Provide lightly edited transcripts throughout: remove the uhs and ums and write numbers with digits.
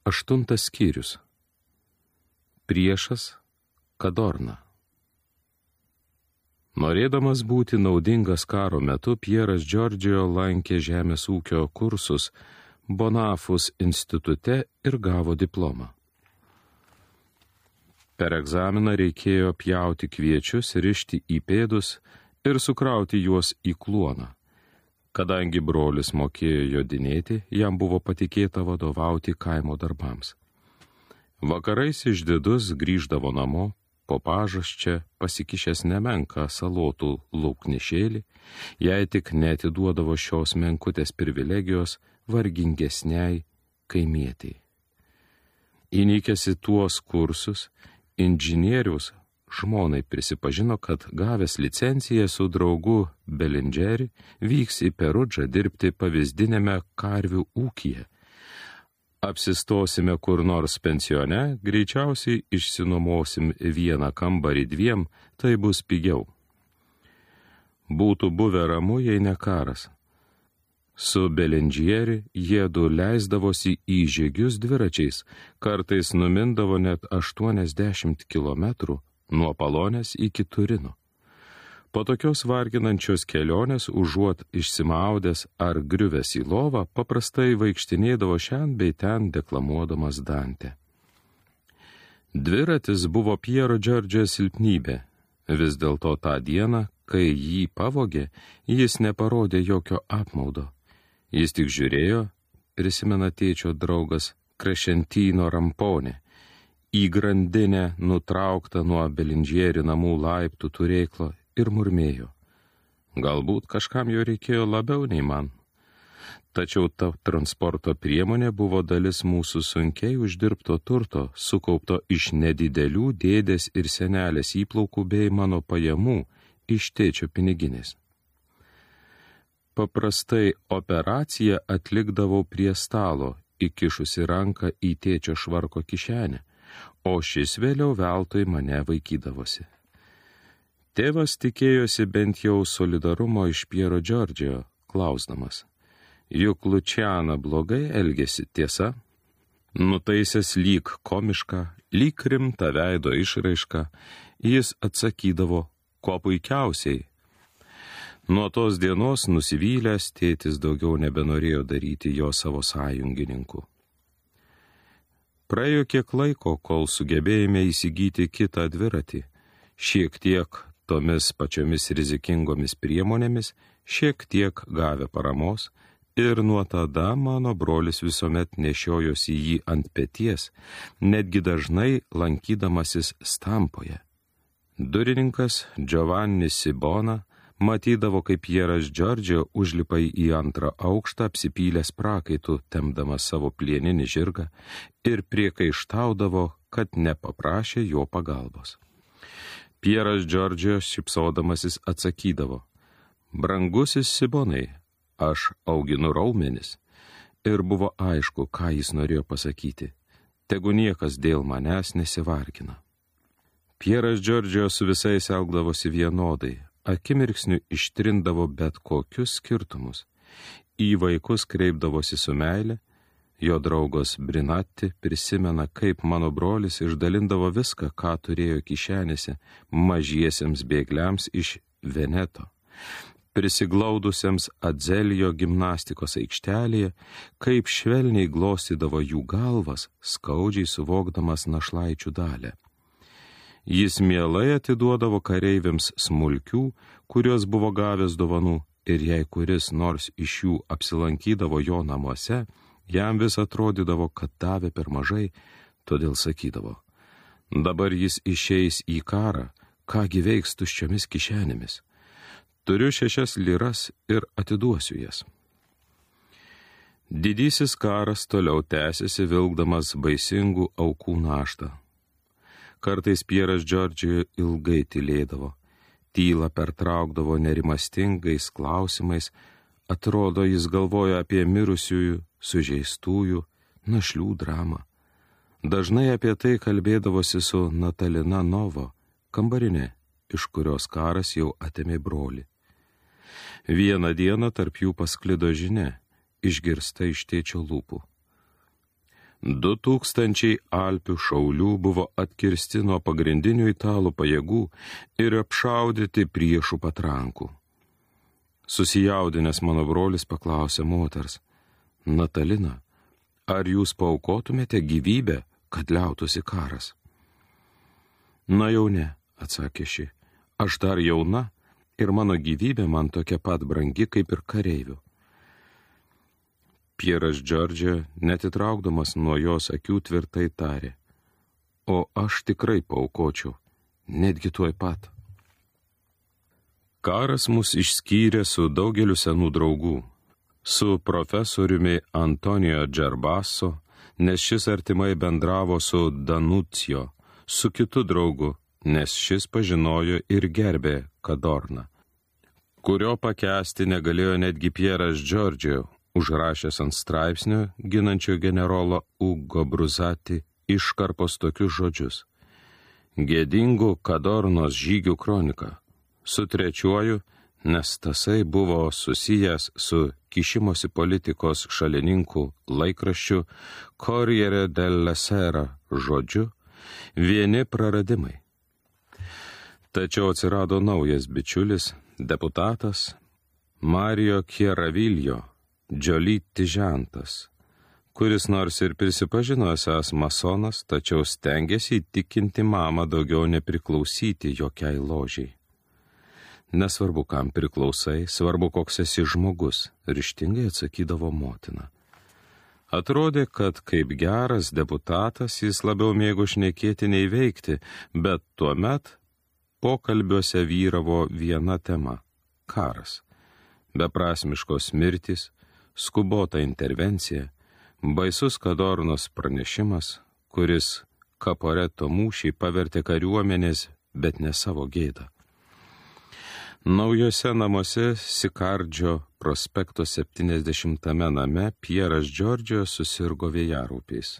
8 skyrius. Priešas Kadorna. Norėdamas būti naudingas karo metu, Pieras Džordžio lankė žemės ūkio kursus Bonafus institute ir gavo diplomą. Per egzaminą reikėjo pjauti kviečius, rišti į pėdus ir sukrauti juos į kluoną. Kadangi brolis mokėjo jodinėti, jam buvo patikėta vadovauti kaimo darbams. Vakarais išdidus grįždavo namo, po pažasčia pasikišęs nemenką salotų lauknešėlį, jei tik neatiduodavo šios menkutės privilegijos vargingesniai kaimietiai. Įnikęs į tuos kursus, inžinierius žmonai prisipažino, kad gavęs licenciją su draugu Belingeri vyks į Perudžą dirbti pavyzdinėme karvių ūkyje. Apsistosime kur nors pensione, greičiausiai išsinuomosim vieną kambarį 2, tai bus pigiau. Būtų buvę ramu, jei ne karas. Su Belingeri jiedu leisdavosi į žygius dviračiais, kartais numindavo net 80 kilometrų nuo Palonės iki Turino. Po tokios varginančios kelionės, užuot išsimaudęs ar griuvęs į lovą, paprastai vaikštinėdavo šen bei ten deklamuodamas Dantę. Dviratis buvo Piero Džordžio silpnybė. Vis dėlto tą dieną, kai jį pavogė, jis neparodė jokio apmaudo. Jis tik žiūrėjo, prisimena tėčio draugas Crescentino Rampone, į grandinę nutrauktą nuo Belingeri namų laiptų turėklo ir murmėjo. Galbūt kažkam jo reikėjo labiau nei man. Tačiau ta transporto priemonė buvo dalis mūsų sunkiai uždirbto turto, sukaupto iš nedidelių dėdės ir senelės įplaukų bei mano pajamų iš tėčio piniginės. Paprastai operaciją atlikdavau prie stalo, įkišusi ranką į tėčio švarko kišenę, o šis vėliau veltui mane vaikydavosi. Tėvas tikėjosi bent jau solidarumo iš Piero Džordžio, klausdamas: juk Lučiana blogai elgėsi, tiesa? Nutaisęs lyg komišką, lyg rimtą veido išraišką, jis atsakydavo: kuo puikiausiai. Nuo tos dienos nusivylęs, tėtis daugiau nebenorėjo daryti jo savo sąjungininku. Praėjo kiek laiko, kol sugebėjome įsigyti kitą dviratį, šiek tiek tomis pačiomis rizikingomis priemonėmis, šiek tiek gavę paramos, ir nuo tada mano brolis visuomet nešiojosi jį ant peties, netgi dažnai lankydamasis Stampoje. Durininkas Giovanni Sibona matydavo, kaip Pieras Džordžio užlipa į 2 aukštą apsipylęs prakaitų, tempdamas savo plieninį žirgą, ir priekaištaudavo, kad nepaprašė jo pagalbos. Pieras Džordžio šypsodamasis atsakydavo: brangusis Sibonai, aš auginu raumenis. Ir buvo aišku, ką jis norėjo pasakyti. Tegu niekas dėl manęs nesivargina. Pieras Džordžio su visais elgdavosi vienodai, akimirksniu ištrindavo bet kokius skirtumus. Į vaikus kreipdavosi su meile. Jo draugos Brinatti prisimena, kaip mano brolis išdalindavo viską, ką turėjo kišenėse, mažiesiems bėgliams iš Veneto, prisiglaudusiems Adzelio gimnastikos aikštelėje, kaip švelniai glostydavo jų galvas, skaudžiai suvokdamas našlaičių dalę. Jis mielai atiduodavo kareiviams smulkių, kuriuos buvo gavęs dovanų, ir jei kuris nors iš jų apsilankydavo jo namuose, jam vis atrodydavo, kad davė per mažai, todėl sakydavo: dabar jis išeis į karą, kągi veiks tuščiomis kišenėmis. Turiu 6 liras ir atiduosiu jas. Didysis karas toliau tęsiasi, vilkdamas baisingų aukų naštą. Kartais Pieras Džordžio ilgai tylėdavo, tylą pertraukdavo nerimastingais klausimais, atrodo, jis galvoja apie mirusiųjų, sužeistųjų, našlių dramą. Dažnai apie tai kalbėdavosi su Natalina Novo, kambarinė, iš kurios karas jau atėmė brolį. Vieną dieną tarp jų pasklido žinia, išgirsta iš tėčio lūpų: 2000 Alpių šaulių buvo atkirsti nuo pagrindinių italų pajėgų ir apšaudyti priešų patrankų. Susijaudinęs mano brolis paklausė moters: Natalina, ar jūs paaukotumėte gyvybę, kad liautųsi karas? Na jau ne, atsakė ši, aš dar jauna ir mano gyvybė man tokia pat brangi kaip ir kareivių. Pieras Džordžia, netitraukdamas nuo jos akių, tvirtai tarė: o aš tikrai paaukočiau, netgi tuoj pat. Karas mus išskyrė su daugeliu senų draugų, su profesoriumi Antonijo Džerbaso, nes šis artimai bendravo su Danucijo, su kitu draugu, nes šis pažinojo ir gerbė Kadorną, kurio pakęsti negalėjo netgi Pieras Džordžia, užrašęs ant straipsnio ginančio generolo Ugo Bruzati iškarpos tokius žodžius: gėdingų Kadornos žygių kronika, su trečiuoju, nes tasai buvo susijęs su kišimosi politikos šalininkų laikraščiu Corriere della Sera žodžiu, vieni praradimai. Tačiau atsirado naujas bičiulis, deputatas Mario Chiaraviglio, Džiolyti žentas, kuris nors ir prisipažino esąs masonas, tačiau stengėsi įtikinti mamą daugiau nepriklausyti jokiai ložiai. Nesvarbu, kam priklausai, svarbu, koks esi žmogus, ryžtingai atsakydavo motina. Atrodė, kad kaip geras deputatas jis labiau mėgo šnekėti nei veikti, bet tuomet pokalbiuose vyravo viena tema – karas. Beprasmiškos mirtys, skubota intervencija, baisus Kadornos pranešimas, kuris Kaporeto mūšį pavertė kariuomenės, bet ne savo gėdą. Naujose namuose Sikardžio prospekto 70 name Pieras Džordžio susirgo vėjaraupiais.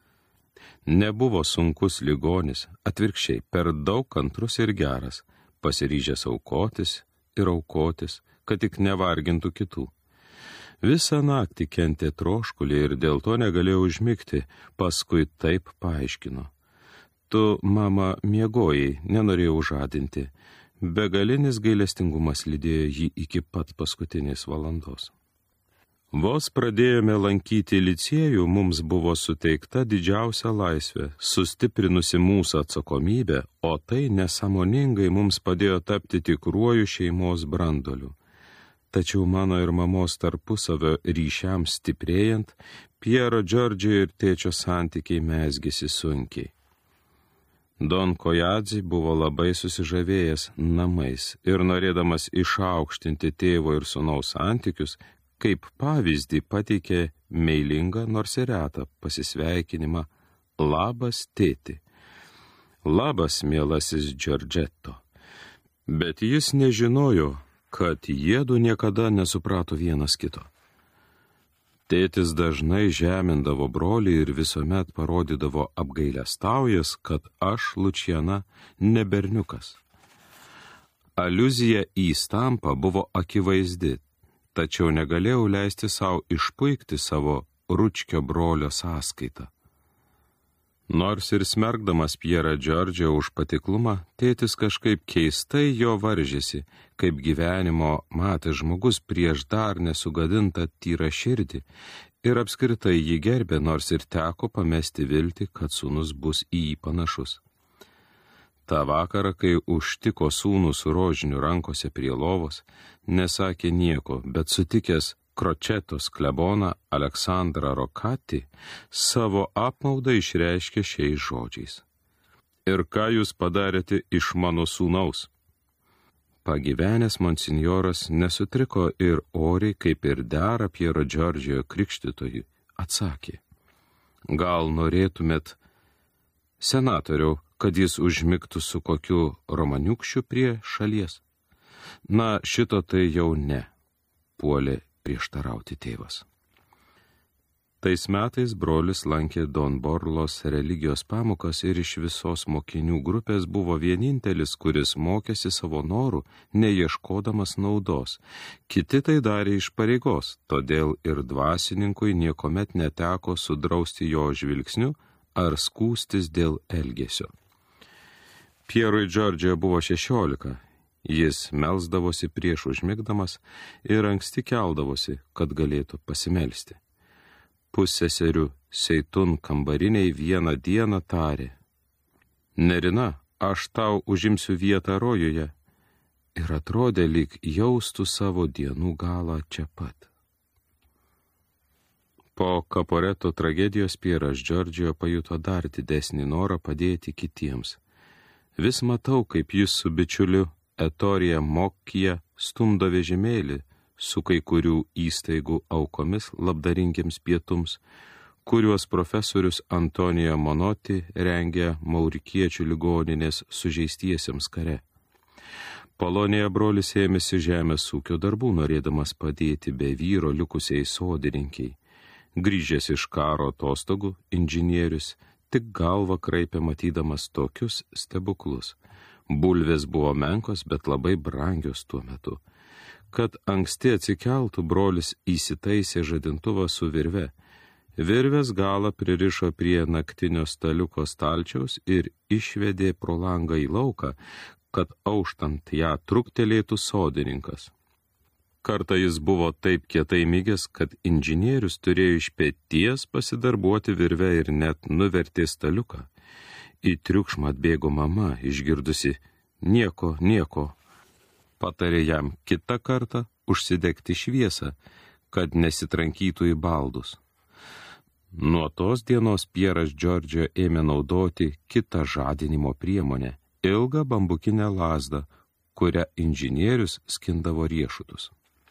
Nebuvo sunkus ligonis, atvirkščiai, per daug kantrus ir geras, pasiryžęs aukotis ir aukotis, kad tik nevargintų kitų. Visą naktį kentė troškulį ir dėl to negalėjo užmigti, paskui taip paaiškino: tu, mama, miegojai, nenorėjau žadinti. Begalinis gailestingumas lydėjo jį iki pat paskutinės valandos. Vos pradėjome lankyti licėjų, mums buvo suteikta didžiausia laisvė, sustiprinusi mūsų atsakomybę, o tai nesąmoningai mums padėjo tapti tikruoju šeimos branduoliu. Tačiau mano ir mamos tarpusavio ryšiams stiprėjant, Piero Džordžio ir tėčio santykiai mezgėsi sunkiai. Don Kojadzi buvo labai susižavėjęs namais ir norėdamas išaukštinti tėvo ir sūnaus santykius, kaip pavyzdį pateikė meilingą, nors ir retą pasisveikinimą: labas, tėti. Labas, mielasis Džordžeto. Bet jis nežinojo, kad jiedu niekada nesuprato vienas kito. Tėtis dažnai žemindavo brolį ir visuomet parodydavo apgailestaująs, kad aš, Lučiana, ne berniukas. Aliuzija į stampą buvo akivaizdi, tačiau negalėjau leisti savo išpuikti savo ručkio brolio sąskaitą. Nors ir smerkdamas Pierą Džordžio už patiklumą, tėtis kažkaip keistai jo varžėsi, kaip gyvenimo matė žmogus prieš dar nesugadintą tyrą širdį, ir apskritai jį gerbė, nors ir teko pamesti viltį, kad sūnus bus į jį panašus. Ta vakarą, kai užtiko sūnų su rožiniu rankose prie lovos, nesakė nieko, bet sutikęs Kročetos kleboną Aleksandrą Rokatį, savo apmaudą išreiškė šiais žodžiais: ir ką jūs padarėte iš mano sūnaus? Pagyvenęs monsinjoras nesutriko ir oriai, kaip ir dera Piero Džordžio krikštytojui, atsakė: gal norėtumėt, senatoriau, kad jis užmigtų su kokiu romaniukščiu prie šalies? Na, šito tai jau ne, puolė prieštarauti tėvas. Tais metais brolis lankė Don Borlos religijos pamokas ir iš visos mokinių grupės buvo vienintelis, kuris mokėsi savo norų, neieškodamas naudos. Kiti tai darė iš pareigos, todėl ir dvasininkui niekuomet neteko sudrausti jo žvilgsniu ar skūstis dėl elgesio. Pierui Džordžio buvo 16. Jis melsdavosi prieš užmigdamas ir anksti keldavosi, kad galėtų pasimelsti. Pusseserių Seitun kambariniai vieną dieną tarė: Nerina, aš tau užimsiu vietą rojuje. Ir atrodė, lyg jaustų savo dienų galą čia pat. Po Kaporeto tragedijos Pieras Džordžio pajuto dar didesnį norą padėti kitiems. Vis matau, kaip jis su bičiuliu Etorija Mokkija stumdo vežimėlį su kai kurių įstaigų aukomis labdaringiams pietums, kuriuos profesorius Antonijo Monoti rengia Maurikiečių ligoninės sužeistiesiems kare. Polonėje brolis ėmėsi žemės ūkio darbų, norėdamas padėti be vyro likusiai sodininkiai. Grįžęs iš karo atostogų, inžinierius tik galvą kraipė matydamas tokius stebuklus. Bulvės buvo menkos, bet labai brangios tuo metu. Kad anksti atsikeltų, brolis įsitaisė žadintuvą su virve. Virvės galą pririšo prie naktinio staliuko stalčiaus ir išvedė pro langą į lauką, kad auštant ją truktelėtų sodininkas. Kartą jis buvo taip kietai mygęs, kad inžinierius turėjo iš peties pasidarbuoti virve ir net nuvertė staliuką. Į triukšmą atbėgo mama, išgirdusi: nieko, nieko. Patarė jam kitą kartą užsidegti šviesą, kad nesitrankytų į baldus. Nuo tos dienos Pieras Džordžio ėmė naudoti kitą žadinimo priemonę – ilgą bambukinę lazdą, kurią inžinierius skindavo riešutus.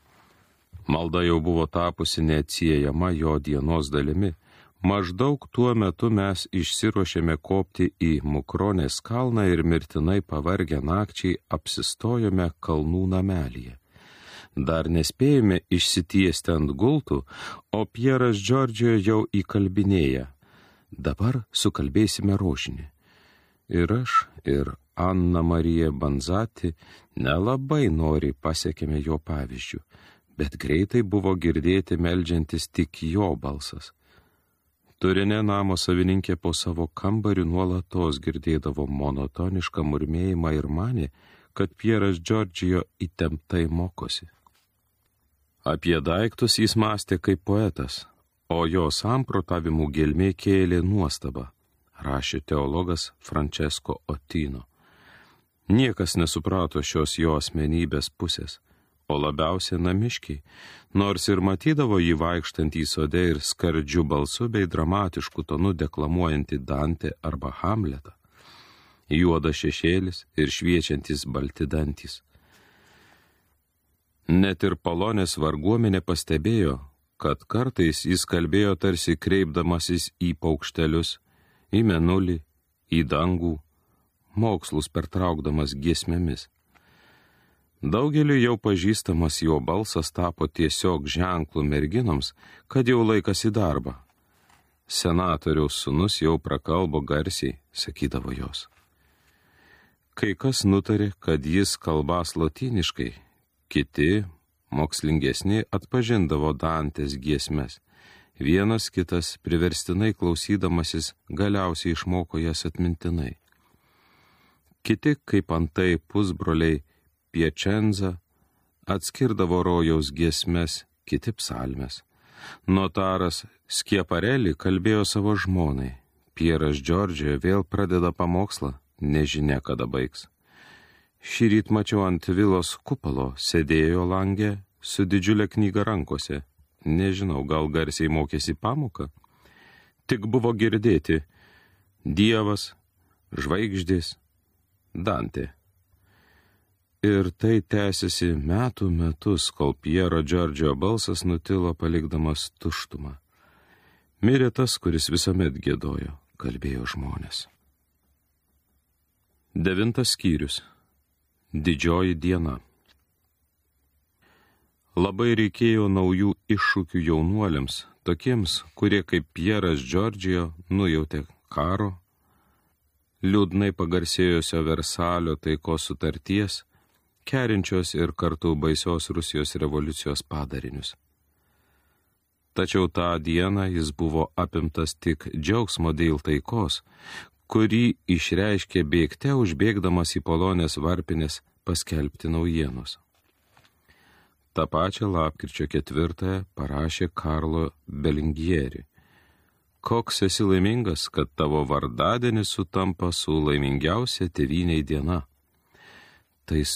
Malda jau buvo tapusi neatsiejama jo dienos dalimi. Maždaug tuo metu mes išsiruošėme kopti į Mukronės kalną ir mirtinai pavargę nakčiai apsistojome kalnų namelyje. Dar nespėjome išsitiesti ant gultų, o Pieras Džordžio jau įkalbinėja: dabar sukalbėsime rožinį. Ir aš, ir Anna Marija Banzati nelabai noriai pasiekėme jo pavyzdžių, bet greitai buvo girdėti meldžiantis tik jo balsas. Turinė namo savininkė po savo kambariu nuolatos girdėdavo monotonišką murmėjimą ir manė, kad Pieras Džordžio įtemptai mokosi. Apie daiktus jis mąstė kaip poetas, o jo samprotavimų gelmė kėlė nuostabą, rašė teologas Francesco Ottino. Niekas nesuprato šios jo asmenybės pusės, o labiausiai namiškiai, nors ir matydavo jį vaikštantį sode ir skardžiu balsu bei dramatišku tonu deklamuojantį Dantę arba Hamletą. Juodas šešėlis ir šviečiantis balti dantys. Net ir Polonės varguomenė pastebėjo, kad kartais jis kalbėjo tarsi kreipdamasis į paukštelius, į mėnulį, į dangų, mokslus pertraukdamas giesmėmis. Daugeliu jau pažįstamas jo balsas tapo tiesiog ženklų merginoms, kad jau laikas į darbą. Senatoriaus sūnus jau prakalbo garsiai, sakydavo jos. Kai kas nutarė, kad jis kalbas lotyniškai, kiti, mokslingesni, atpažindavo Dantės giesmes. Vienas kitas, priverstinai klausydamasis, galiausiai išmoko jas atmintinai. Kiti, kaip antai pusbroliai Piacenza, atskirdavo rojaus giesmes, kiti psalmes. Notaras Skieparelli kalbėjo savo žmonai. Pieras Džordžio vėl pradeda pamokslą, nežinia kada baigs. Šįryt mačiau ant vilos kupolo, sėdėjo langė su didžiulė knyga rankose. Nežinau, gal garsiai mokėsi pamoką. Tik buvo girdėti: Dievas, žvaigždės, Dantė. Ir tai tęsiasi metų metus, kol Piero Džordžio balsas nutilo palikdamas tuštumą. Mirė tas, kuris visuomet giedojo, kalbėjo žmonės. 9 skyrius. Didžioji diena. Labai reikėjo naujų iššūkių jaunuoliams, tokiems, kurie kaip Pieras Džordžijo nujautė karo, liūdnai pagarsėjusio Versalio taikos sutarties, kerinčios ir kartu baisios Rusijos revoliucijos padarinius. Tačiau tą dieną jis buvo apimtas tik džiaugsmo dėl taikos, kurį išreiškė bėgte užbėgdamas į Polonės varpinės paskelbti naujienos. Ta pačia lapkričio 4 parašė Karlo Belingieri. Koks esi laimingas, kad tavo vardadienis sutampa su laimingiausia tėvynei diena. Tais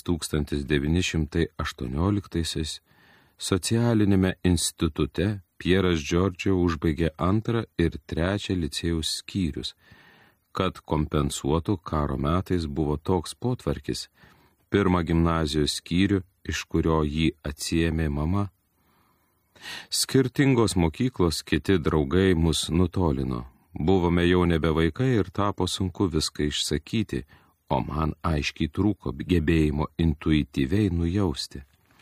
1918 socialinėme institute Pieras Džordžio užbaigė 2 ir 3 licėjaus skyrius, kad kompensuotų karo metais buvo toks potvarkis, 1 gimnazijos skyrių, iš kurio jį atsiėmė mama. Skirtingos mokyklos, kiti draugai mus nutolino. Buvome jau nebe vaikai ir tapo sunku viską išsakyti, o man aiškiai trūko gebėjimo intuityviai nujausti.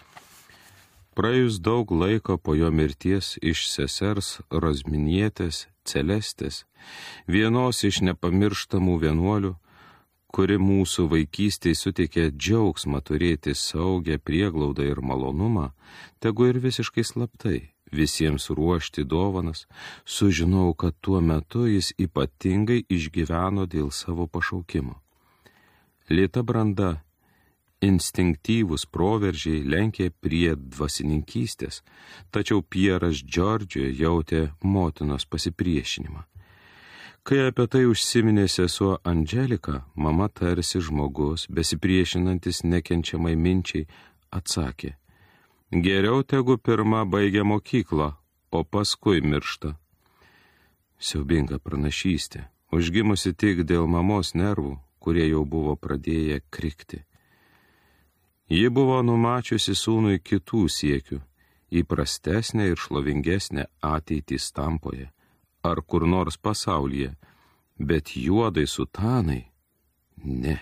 Praėjus daug laiko po jo mirties iš sesers Rozminietės Celestės, vienos iš nepamirštamų vienuolių, kuri mūsų vaikystėje suteikė džiaugsmą turėti saugią prieglaudą ir malonumą, tegu ir visiškai slaptai, visiems ruošti dovanas, sužinau, kad tuo metu jis ypatingai išgyveno dėl savo pašaukimo. Lėta branda, instinktyvūs proveržiai lenkė prie dvasininkystės, tačiau Pieras Džordžio jautė motinos pasipriešinimą. Kai apie tai užsiminė sesuo Andželika, mama tarsi žmogus, besipriešinantis nekenčiamai minčiai, atsakė: geriau tegu pirma baigia mokyklą, o paskui miršta. Siaubinga pranašystė, užgimusi tik dėl mamos nervų, kurie jau buvo pradėję krikti. Ji buvo numačiusi sūnui kitų siekių, įprastesnę ir šlovingesnę ateitį Stampoje ar kur nors pasaulyje, bet juodai sutanai ne.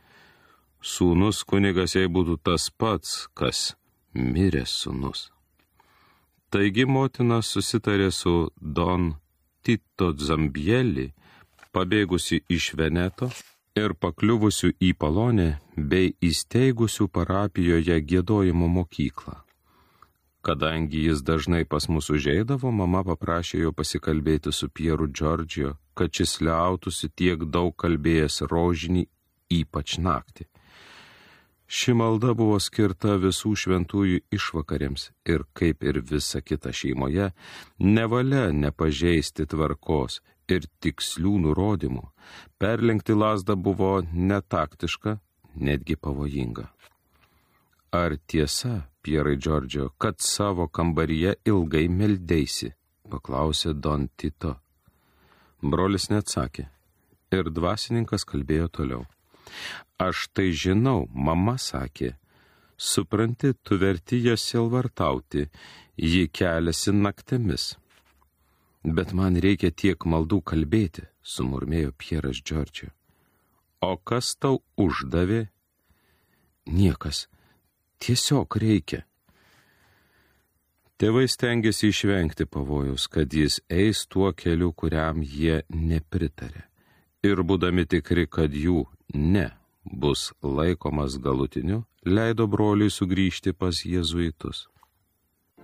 Sūnus kunigas jai būtų tas pats, kas miręs sūnus. Taigi motina susitarė su Don Tito Zambieli, pabėgusi iš Veneto ir pakliuvusių į Polonę bei įsteigusių parapijoje giedojimo mokyklą. Kadangi jis dažnai pas mus užeidavo, mama paprašė jo pasikalbėti su Pieru Džordžio, kad šis liautųsi tiek daug kalbėjęs rožinį, ypač naktį. Ši malda buvo skirta visų šventųjų išvakarėms ir, kaip ir visa kita šeimoje, nevalia nepažeisti tvarkos ir tikslių nurodymų. Perlenkti lazdą buvo netaktiška, netgi pavojinga. Ar tiesa, Pierai Džordžio, kad savo kambaryje ilgai meldeisi? Paklausė Don Tito. Brolis neatsakė ir dvasininkas kalbėjo toliau. Aš tai žinau, mama sakė, supranti, tu verti ją sielvartauti, ji keliasi naktimis. Bet man reikia tiek maldų kalbėti, sumurmėjo Pieras Džordžio. O kas tau uždavė? Niekas, tiesiog reikia. Tėvai stengiasi išvengti pavojus, kad jis eis tuo keliu, kuriam jie nepritarė. Ir būdami tikri, kad jų ne bus laikomas galutiniu, leido broliui sugrįžti pas jėzuitus.